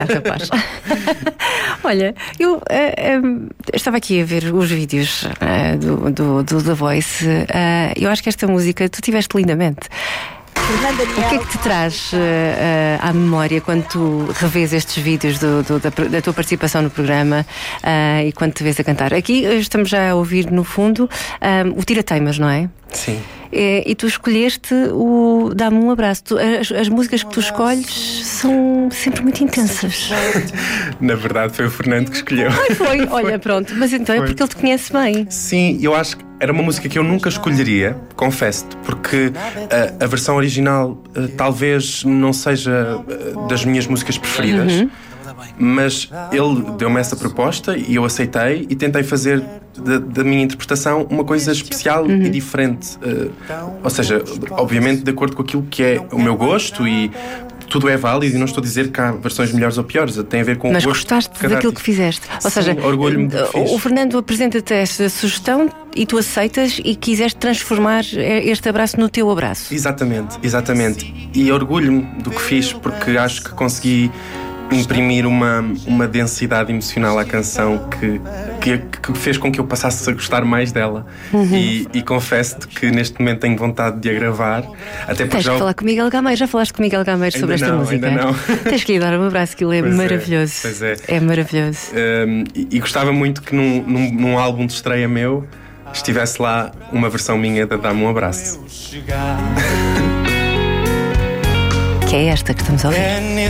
Rapaz. Olha, eu estava aqui a ver os vídeos do The Voice. Eu acho que esta música tu tiveste lindamente. O que é que te traz à memória quando tu revês estes vídeos da tua participação no programa e quando te vês a cantar? Aqui estamos já a ouvir no fundo o Tira-Teimas, não é? Sim. E tu escolheste o Dá-me um Abraço. As músicas que tu escolhes são sempre muito intensas. Na verdade foi o Fernando que escolheu. Foi. Olha, pronto. Mas então é porque ele te conhece bem. Sim, eu acho que era uma música que eu nunca escolheria, confesso-te, porque a versão original talvez não seja das minhas músicas preferidas. Mas ele deu-me essa proposta e eu aceitei e tentei fazer da minha interpretação uma coisa especial e diferente. Ou seja, obviamente de acordo com aquilo que é o meu gosto, e tudo é válido, e não estou a dizer que há versões melhores ou piores, tem a ver com o Mas gosto. gostaste daquilo que fizeste. Ou seja, orgulho-me do que fiz. O Fernando apresenta-te esta sugestão e tu aceitas e quiseste transformar este abraço no teu abraço. Exatamente. E orgulho-me do que fiz, porque acho que consegui imprimir uma densidade emocional à canção que fez com que eu passasse a gostar mais dela. E confesso-te que neste momento tenho vontade de a gravar. Até porque tens que falar com o Miguel Gameiro. Já falaste com o Miguel Gameiro sobre esta música? Ainda não. Tens que lhe dar um abraço, que ele é maravilhoso. Pois é. É maravilhoso. E gostava muito que num álbum de estreia meu estivesse lá uma versão minha de Dá-me um Abraço. Que é esta que estamos a ouvir.